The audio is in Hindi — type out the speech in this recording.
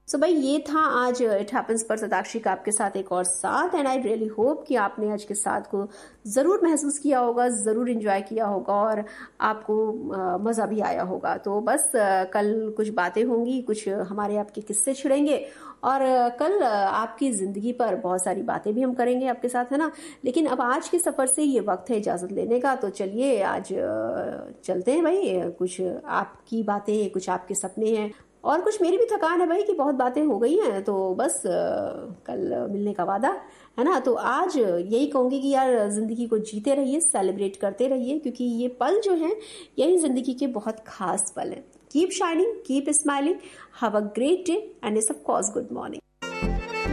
सो भाई ये था आज इट हैपेंस पर सताक्षी का आपके साथ एक और साथ। एंड आई रियली होप कि आपने आज के साथ को ज़रूर महसूस किया होगा, ज़रूर इंजॉय किया होगा और आपको मज़ा भी आया होगा। तो बस कल कुछ बातें होंगी, कुछ हमारे आपके किस्से छिड़ेंगे और कल आपकी ज़िंदगी पर बहुत सारी बातें भी हम करेंगे आपके साथ, है ना। लेकिन अब आज के सफ़र से ये वक्त है इजाज़त लेने का। तो चलिए आज चलते हैं भाई। कुछ आपकी बातें, कुछ आपके सपने हैं और कुछ मेरी भी थकान है भाई कि बहुत बातें हो गई हैं। तो बस कल मिलने का वादा है ना। तो आज यही कहूंगी कि यार जिंदगी को जीते रहिए, सेलिब्रेट करते रहिए, क्योंकि ये पल जो हैं यही जिंदगी के बहुत खास पल हैं। Keep shining, keep smiling, have a great day and it's of course good morning.